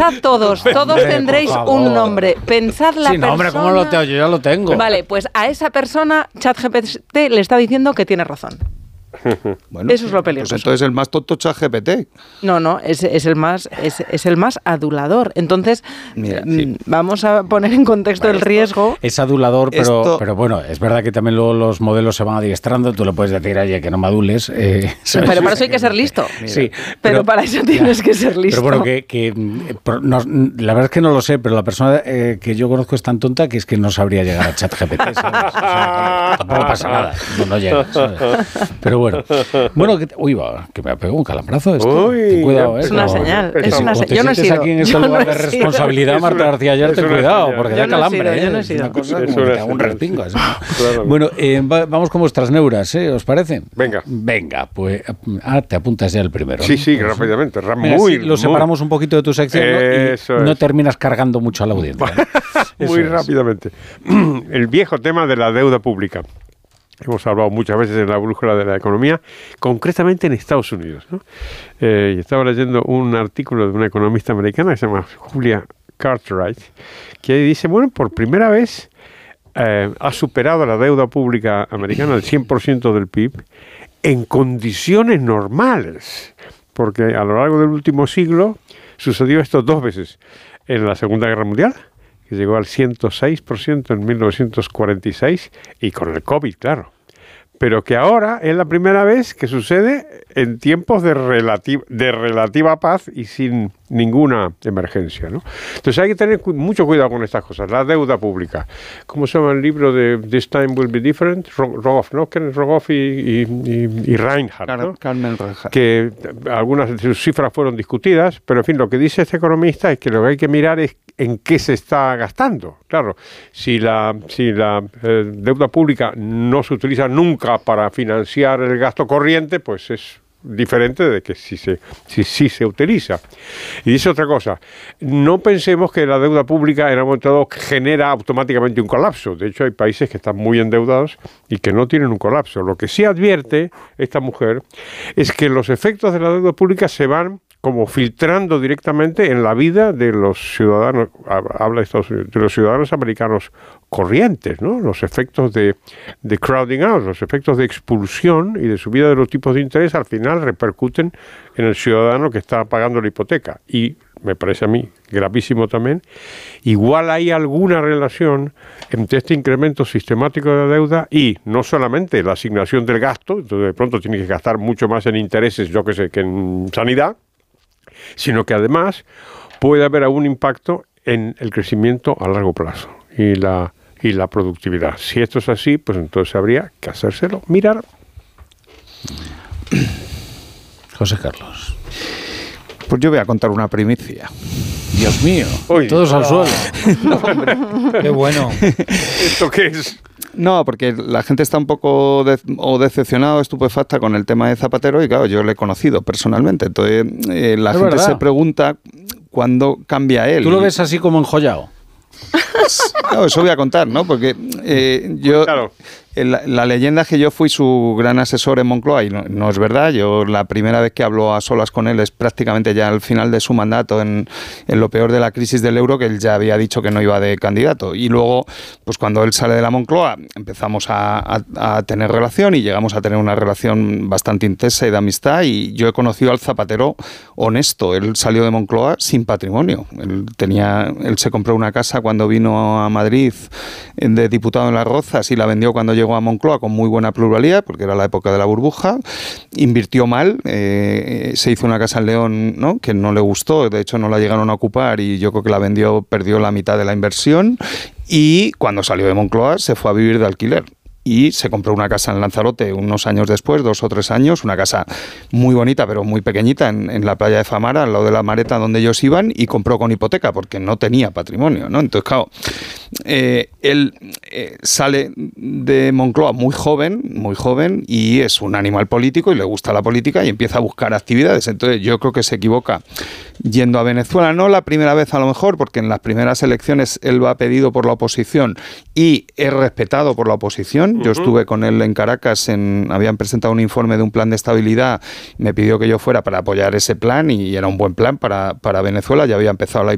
Pensad todos tendréis un nombre. Pensad la persona... Sí, hombre, ¿cómo lo tengo? Yo ya lo tengo. Vale, pues a esa persona ChatGPT le está diciendo que tiene razón. Bueno, eso es lo peligroso. Pues entonces el más tonto ChatGPT. No, es el más adulador. Entonces, mira, sí, vamos a poner en contexto el riesgo. Es adulador, pero bueno, es verdad que también luego los modelos se van adiestrando. Tú le puedes decir, oye, que no me adules. Sí, pero para eso hay que ser listo. Sí, pero para eso tienes que ser listo. Pero bueno, la verdad es que no lo sé, pero la persona que yo conozco es tan tonta que es que no sabría llegar a ChatGPT, ¿sabes? O sea, tampoco pasa nada, no llega, ¿sabes? Pero bueno, que me ha pegado un calambrazo esto. Ten cuidado, es una señal. Yo no he sido. Aquí en este lugar de responsabilidad, Marta García Ayer, ten cuidado, porque da calambre. Yo no he sido. Es una cosa como que te hago un respingo. Bueno, vamos con vuestras neuras, ¿os parece? Venga, pues te apuntas ya el primero. Sí, rápidamente. Lo separamos un poquito de tu sección, ¿no? Y no terminas cargando mucho a la audiencia. Muy rápidamente. El viejo tema de la deuda pública. Hemos hablado muchas veces en la brújula de la economía, concretamente en Estados Unidos, ¿no? Y estaba leyendo un artículo de una economista americana que se llama Julia Cartwright, que dice, bueno, por primera vez ha superado la deuda pública americana el 100% del PIB en condiciones normales, porque a lo largo del último siglo sucedió esto 2 veces. En la Segunda Guerra Mundial, que llegó al 106% en 1946, y con el COVID, claro. Pero que ahora es la primera vez que sucede en tiempos de relativa paz y sin ninguna emergencia, ¿no? Entonces hay que tener mucho cuidado con estas cosas. La deuda pública. ¿Cómo se llama el libro de This Time Will Be Different? Rogoff, ¿no? Kenneth Rogoff y Reinhardt, ¿no? Carmen Reinhardt. Que algunas de sus cifras fueron discutidas, pero en fin, lo que dice este economista es que lo que hay que mirar es en qué se está gastando. Claro, si la deuda pública no se utiliza nunca para financiar el gasto corriente, pues es diferente de que si se utiliza. Y dice otra cosa, no pensemos que la deuda pública en un momento dado genera automáticamente un colapso. De hecho, hay países que están muy endeudados y que no tienen un colapso. Lo que sí advierte esta mujer es que los efectos de la deuda pública se van como filtrando directamente en la vida de los ciudadanos, habla de Estados Unidos, de los ciudadanos americanos corrientes, ¿no? Los efectos de crowding out, los efectos de expulsión y de subida de los tipos de interés al final repercuten en el ciudadano que está pagando la hipoteca. Y me parece a mí gravísimo también, igual hay alguna relación entre este incremento sistemático de la deuda y no solamente la asignación del gasto, entonces de pronto tiene que gastar mucho más en intereses, yo que sé, que en sanidad, sino que además puede haber algún impacto en el crecimiento a largo plazo y la productividad. Si esto es así, pues entonces habría que hacérselo mirar. José Carlos. Pues yo voy a contar una primicia. Dios mío, todos al suelo. No, hombre. Qué bueno. ¿Esto qué es? No, porque la gente está un poco decepcionada o estupefacta con el tema de Zapatero y claro, yo lo he conocido personalmente. Entonces la gente se pregunta cuándo cambia él. ¿Tú lo ves así como enjollado? Claro, eso voy a contar, ¿no? Porque yo... Claro. La leyenda es que yo fui su gran asesor en Moncloa y no es verdad. Yo la primera vez que hablo a solas con él es prácticamente ya al final de su mandato, en lo peor de la crisis del euro, que él ya había dicho que no iba de candidato. Y luego, pues cuando él sale de la Moncloa, empezamos a tener relación y llegamos a tener una relación bastante intensa y de amistad. Y yo he conocido al Zapatero honesto. Él salió de Moncloa sin patrimonio. Él se compró una casa cuando vino a Madrid de diputado en Las Rozas y la vendió cuando llegó a Moncloa con muy buena pluralidad, porque era la época de la burbuja. Invirtió mal, se hizo una casa en León, ¿no?, que no le gustó, de hecho no la llegaron a ocupar y yo creo que la vendió, perdió la mitad de la inversión y cuando salió de Moncloa se fue a vivir de alquiler. Y se compró una casa en Lanzarote unos años después, 2 o 3 años, una casa muy bonita pero muy pequeñita en la playa de Famara, al lado de la Mareta donde ellos iban, y compró con hipoteca porque no tenía patrimonio, ¿no? Entonces, claro, él sale de Moncloa muy joven y es un animal político y le gusta la política y empieza a buscar actividades. Entonces yo creo que se equivoca yendo a Venezuela, no la primera vez a lo mejor, porque en las primeras elecciones él va pedido por la oposición y es respetado por la oposición. Yo estuve con él en Caracas, habían presentado un informe de un plan de estabilidad, me pidió que yo fuera para apoyar ese plan y era un buen plan para Venezuela, ya había empezado la